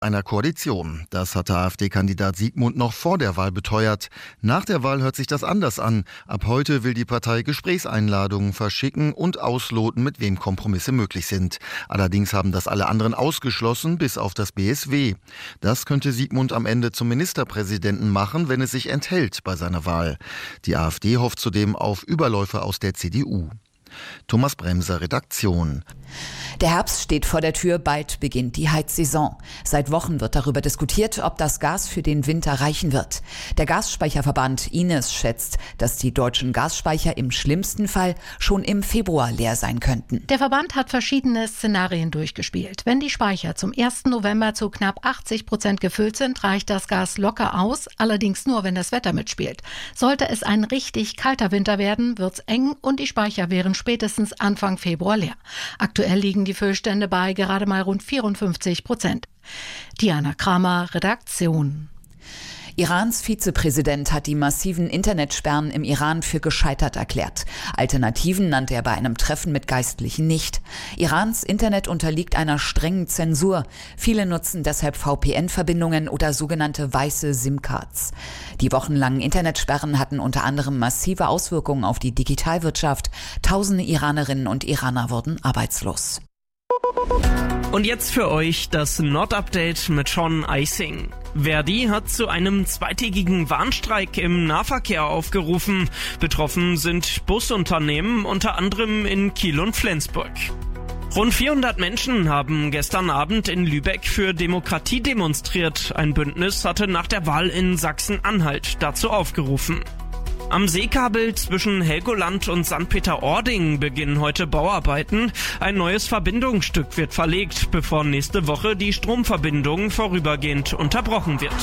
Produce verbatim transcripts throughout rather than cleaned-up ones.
einer Koalition. Das hatte AfD-Kandidat Siegmund noch vor der Wahl beteuert. Nach der Wahl hört sich das anders an. Ab heute will die Partei Gesprächseinladungen verschicken und ausloten, mit wem Kompromisse möglich sind. Allerdings haben das alle anderen ausgeschlossen, bis auf das B S W. Das könnte Siegmund am Ende zum Ministerpräsidenten machen, wenn es sich enthält bei seiner Wahl. Die AfD hofft zudem auf Überläufe aus der C D U. Thomas Bremser, Redaktion. Der Herbst steht vor der Tür, bald beginnt die Heizsaison. Seit Wochen wird darüber diskutiert, ob das Gas für den Winter reichen wird. Der Gasspeicherverband I N E S schätzt, dass die deutschen Gasspeicher im schlimmsten Fall schon im Februar leer sein könnten. Der Verband hat verschiedene Szenarien durchgespielt. Wenn die Speicher zum ersten November zu knapp achtzig Prozent gefüllt sind, reicht das Gas locker aus, allerdings nur, wenn das Wetter mitspielt. Sollte es ein richtig kalter Winter werden, wird's eng und die Speicher wären spätestens Anfang Februar leer. Aktuell liegen die Füllstände bei gerade mal rund vierundfünfzig Prozent. Diana Kramer, Redaktion. Irans Vizepräsident hat die massiven Internetsperren im Iran für gescheitert erklärt. Alternativen nannte er bei einem Treffen mit Geistlichen nicht. Irans Internet unterliegt einer strengen Zensur. Viele nutzen deshalb V P N-Verbindungen oder sogenannte weiße SIM-Cards. Die wochenlangen Internetsperren hatten unter anderem massive Auswirkungen auf die Digitalwirtschaft. Tausende Iranerinnen und Iraner wurden arbeitslos. Und jetzt für euch das Nord-Update mit Sean Eising. Verdi hat zu einem zweitägigen Warnstreik im Nahverkehr aufgerufen. Betroffen sind Busunternehmen, unter anderem in Kiel und Flensburg. Rund vierhundert Menschen haben gestern Abend in Lübeck für Demokratie demonstriert. Ein Bündnis hatte nach der Wahl in Sachsen-Anhalt dazu aufgerufen. Am Seekabel zwischen Helgoland und Sankt Peter-Ording beginnen heute Bauarbeiten. Ein neues Verbindungsstück wird verlegt, bevor nächste Woche die Stromverbindung vorübergehend unterbrochen wird.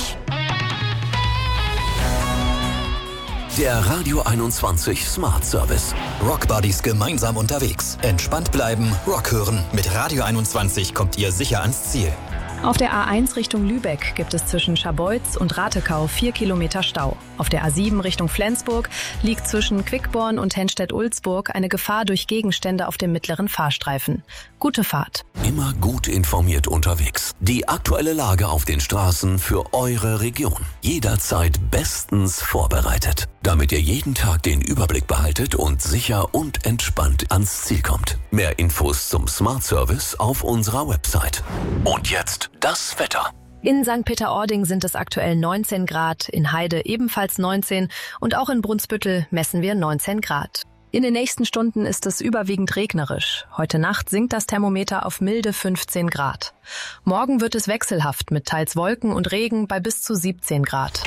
Der Radio einundzwanzig Smart Service. Rock Buddies gemeinsam unterwegs. Entspannt bleiben, Rock hören. Mit Radio einundzwanzig kommt ihr sicher ans Ziel. Auf der A eins Richtung Lübeck gibt es zwischen Scharbeutz und Ratekau vier Kilometer Stau. Auf der A sieben Richtung Flensburg liegt zwischen Quickborn und Henstedt-Ulzburg eine Gefahr durch Gegenstände auf dem mittleren Fahrstreifen. Gute Fahrt. Immer gut informiert unterwegs. Die aktuelle Lage auf den Straßen für eure Region. Jederzeit bestens vorbereitet, damit ihr jeden Tag den Überblick behaltet und sicher und entspannt ans Ziel kommt. Mehr Infos zum Smart Service auf unserer Website. Und jetzt das Wetter. In Sankt Peter-Ording sind es aktuell neunzehn Grad, in Heide ebenfalls neunzehn und auch in Brunsbüttel messen wir neunzehn Grad. In den nächsten Stunden ist es überwiegend regnerisch. Heute Nacht sinkt das Thermometer auf milde fünfzehn Grad. Morgen wird es wechselhaft mit teils Wolken und Regen bei bis zu siebzehn Grad.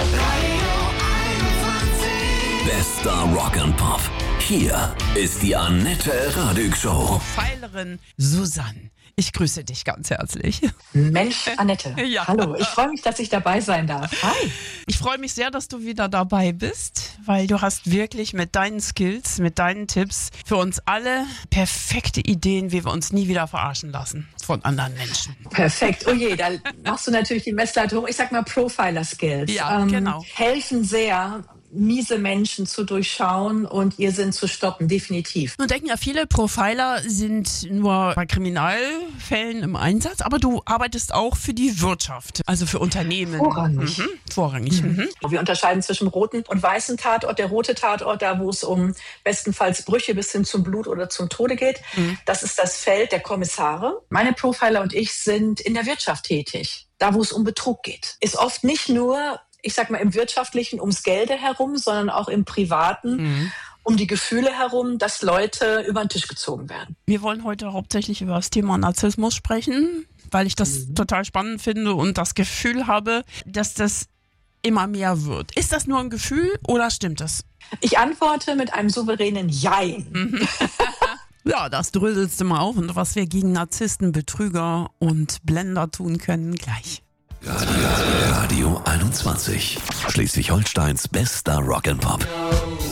Bester Rock and Pop. Hier ist die Annette Radig Show. Profilerin Susanne. Ich grüße dich ganz herzlich. Mensch, Annette. Ja. Hallo, ich freue mich, dass ich dabei sein darf. Hi. Ich freue mich sehr, dass du wieder dabei bist, weil du hast wirklich mit deinen Skills, mit deinen Tipps für uns alle perfekte Ideen, wie wir uns nie wieder verarschen lassen von anderen Menschen. Perfekt. Oh je, da machst du natürlich die Messlatte hoch. Ich sag mal Profiler-Skills. Ja, ähm, genau. Helfen sehr, miese Menschen zu durchschauen und ihr Sinn zu stoppen, definitiv. Nun denken ja viele, Profiler sind nur bei Kriminalfällen im Einsatz, aber du arbeitest auch für die Wirtschaft, also für Unternehmen. Vorrangig. Mhm. Vorrangig. Mhm. Mhm. Wir unterscheiden zwischen roten und weißen Tatort. Der rote Tatort, da wo es um bestenfalls Brüche bis hin zum Blut oder zum Tode geht, mhm. das ist das Feld der Kommissare. Meine Profiler und ich sind in der Wirtschaft tätig, da wo es um Betrug geht. Ist oft nicht nur, ich sag mal, im Wirtschaftlichen ums Gelde herum, sondern auch im Privaten, mhm. um die Gefühle herum, dass Leute über den Tisch gezogen werden. Wir wollen heute hauptsächlich über das Thema Narzissmus sprechen, weil ich das mhm. total spannend finde und das Gefühl habe, dass das immer mehr wird. Ist das nur ein Gefühl oder stimmt das? Ich antworte mit einem souveränen Jein. Mhm. Ja, das dröselst du mal auf und was wir gegen Narzissten, Betrüger und Blender tun können, gleich. Radio, Radio einundzwanzig. Schleswig-Holsteins bester Rock'n'Pop.